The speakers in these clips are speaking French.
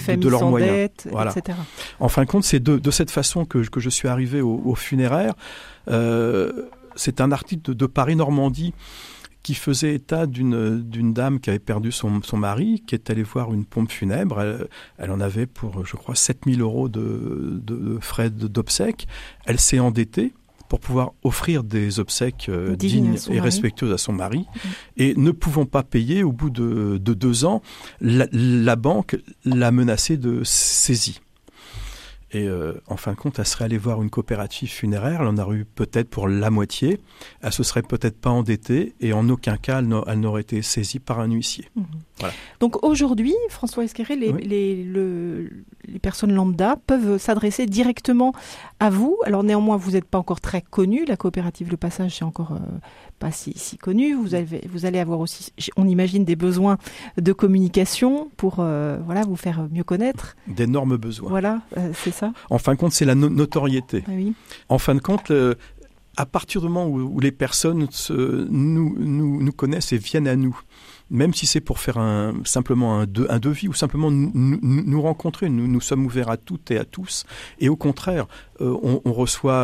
de leurs moyens, dette, voilà. etc. En fin de compte, c'est de cette façon que je suis arrivé au funéraire. C'est un article de Paris-Normandie qui faisait état d'une dame qui avait perdu son mari, qui est allée voir une pompe funèbre. Elle en avait pour, je crois, 7 000 € de frais d'obsèques. Elle s'est endettée pour pouvoir offrir des obsèques dignes et respectueuses à son mari. Et ne pouvant pas payer, au bout de 2 ans, la banque l'a menacée de saisie. Et en fin de compte, elle serait allée voir une coopérative funéraire, elle en aurait eu peut-être pour la moitié, elle se serait peut-être pas endettée et en aucun cas elle n'aurait été saisie par un huissier. Voilà. Donc aujourd'hui, François Esquerré, les personnes lambda peuvent s'adresser directement à vous. Alors néanmoins, vous n'êtes pas encore très connu, la coopérative Le Passage, c'est encore pas si connu. Vous allez avoir aussi, on imagine, des besoins de communication pour vous faire mieux connaître. D'énormes besoins. Voilà, c'est ça. En fin de compte, c'est la notoriété. Ah oui. En fin de compte, à partir du moment où les personnes nous connaissent et viennent à nous, même si c'est pour faire simplement un devis ou simplement nous rencontrer, nous sommes ouverts à toutes et à tous. Et au contraire, on reçoit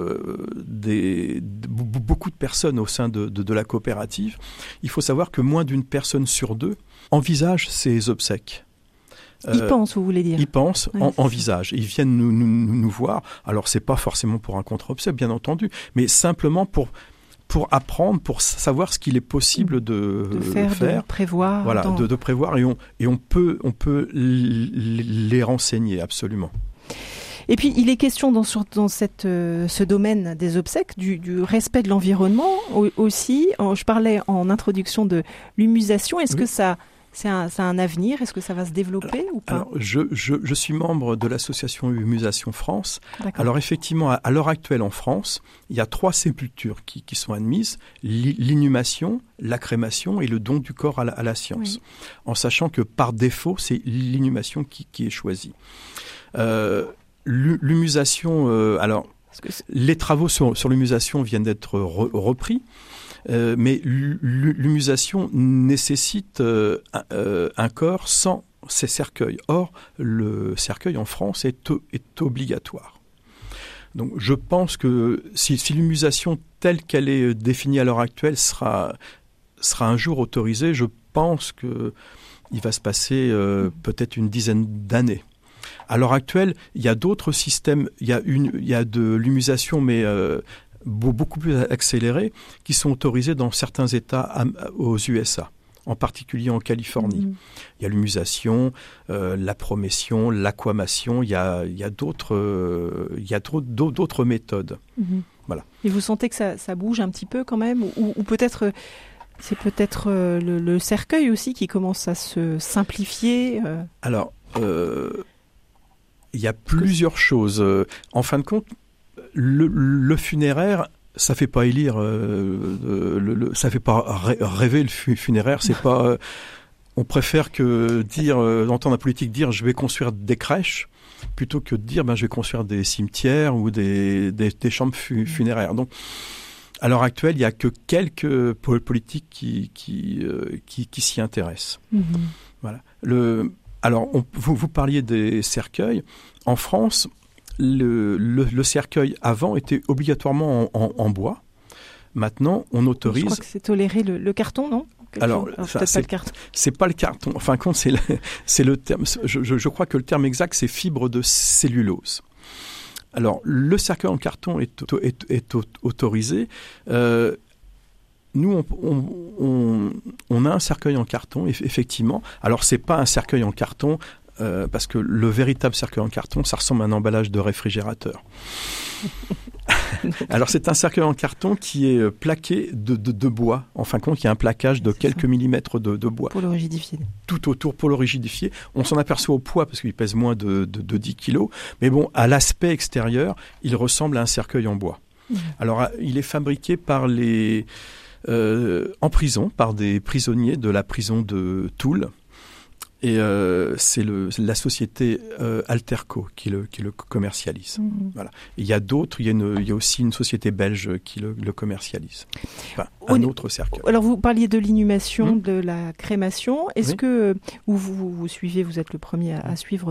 beaucoup de personnes au sein de la coopérative. Il faut savoir que moins d'une personne sur 2 envisage ces obsèques. Ils pensent, vous voulez dire. Ils pensent, envisagent. Ils viennent nous voir. Alors, c'est pas forcément pour un contre-obsèque, bien entendu, mais simplement pour apprendre, pour savoir ce qu'il est possible de faire, de prévoir. Voilà, de prévoir, et on peut les renseigner, absolument. Et puis, il est question dans ce domaine des obsèques, du respect de l'environnement aussi. Je parlais en introduction de l'humusation. Est-ce que ça a un avenir? Est-ce que ça va se développer ou pas? Alors, je suis membre de l'association Humusation France. D'accord. Alors effectivement, à l'heure actuelle en France, il y a 3 sépultures qui sont admises: l'inhumation, la crémation et le don du corps à la science. Oui. En sachant que par défaut, c'est l'inhumation qui est choisie. L'humusation, les travaux sur l'humusation viennent d'être repris. Mais l'humusation nécessite un corps sans ces cercueils. Or, le cercueil en France est obligatoire. Donc, je pense que si l'humusation telle qu'elle est définie à l'heure actuelle sera un jour autorisée, je pense qu'il va se passer peut-être une dizaine d'années. À l'heure actuelle, il y a d'autres systèmes. Il y a de l'humusation, mais beaucoup plus accélérés, qui sont autorisés dans certains États aux USA, en particulier en Californie. Il y a l'humusation, la promession, l'aquamation, il y a d'autres méthodes. Voilà. Et vous sentez que ça bouge un petit peu quand même, ou peut-être c'est peut-être le cercueil aussi qui commence à se simplifier. Alors, il y a plusieurs choses. En fin de compte, le funéraire, ça fait pas élire, ça fait pas rêver le funéraire. C'est pas. On préfère que entendre la politique dire je vais construire des crèches plutôt que de dire je vais construire des cimetières ou des chambres funéraires. Donc, à l'heure actuelle, il y a que quelques politiques qui s'y intéressent. Voilà. Alors, vous parliez des cercueils. En France, le cercueil avant était obligatoirement en bois. Maintenant, on autorise. Je crois que c'est toléré le carton, non? Alors peut-être pas le carton. C'est pas le carton. Enfin, compte, c'est le terme. Je crois que le terme exact, c'est fibre de cellulose. Alors, le cercueil en carton est autorisé. Nous, on a un cercueil en carton, effectivement. Alors, c'est pas un cercueil en carton, parce que le véritable cercueil en carton, ça ressemble à un emballage de réfrigérateur. Alors, c'est un cercueil en carton qui est plaqué de bois. En fin de compte, il y a un plaquage de quelques millimètres de bois. Pour le rigidifier. Tout autour pour le rigidifier. On s'en aperçoit au poids parce qu'il pèse moins de 10 kilos. Mais bon, à l'aspect extérieur, il ressemble à un cercueil en bois. Alors, il est fabriqué en prison, par des prisonniers de la prison de Toul. Et c'est la société Alterco qui le commercialise. Voilà. Et il y a d'autres, il y a aussi une société belge qui le commercialise. Enfin, un autre cercueil. Alors vous parliez de l'inhumation, de la crémation. Est-ce que vous suivez, vous êtes le premier à suivre